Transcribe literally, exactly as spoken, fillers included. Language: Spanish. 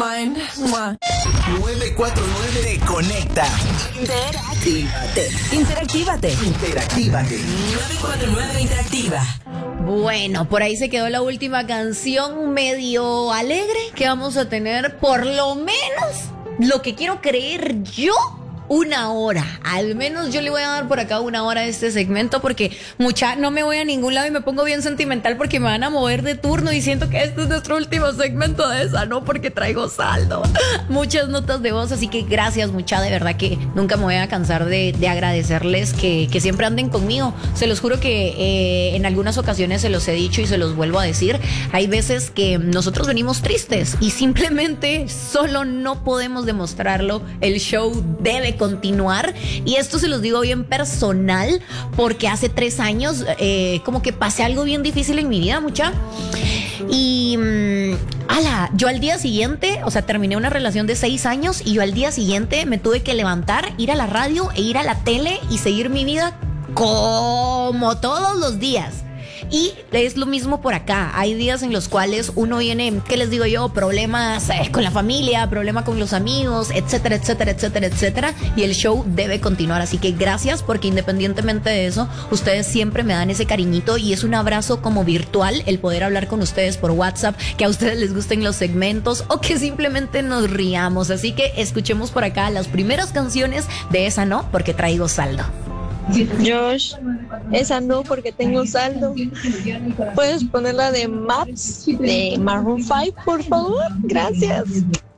mind. nueve cuatro nueve te conecta. Interactívate. Interactívate. Interactívate. nueve cuatro nueve Interactiva. Bueno, por ahí se quedó la última canción medio alegre que vamos a tener, por lo menos lo que quiero creer yo, una hora. Al menos yo le voy a dar por acá una hora a este segmento porque mucha, no me voy a ningún lado y me pongo bien sentimental porque me van a mover de turno y siento que este es nuestro último segmento de esa, ¿no? Porque traigo saldo. Muchas notas de voz, así que gracias mucha, de verdad que nunca me voy a cansar de, de agradecerles que, que siempre anden conmigo. Se los juro que eh, en algunas ocasiones se los he dicho y se los vuelvo a decir. Hay veces que nosotros venimos tristes y simplemente solo no podemos demostrarlo. El show debe continuar y esto se los digo bien personal porque hace tres años eh, como que pasé algo bien difícil en mi vida, mucha, y mmm, ala, yo al día siguiente, o sea, terminé una relación de seis años y yo al día siguiente me tuve que levantar, ir a la radio e ir a la tele y seguir mi vida como todos los días. Y es lo mismo por acá. Hay días en los cuales uno viene, ¿qué les digo yo? Problemas eh, con la familia, problemas con los amigos, etcétera, etcétera, etcétera, etcétera. Y el show debe continuar. Así que gracias porque independientemente de eso, ustedes siempre me dan ese cariñito y es un abrazo como virtual el poder hablar con ustedes por WhatsApp, que a ustedes les gusten los segmentos o que simplemente nos riamos. Así que escuchemos por acá las primeras canciones de Esa No, porque traigo saldo. Josh, esa no porque tengo saldo. ¿Puedes poner la de Maps de Maroon cinco, por favor? Gracias.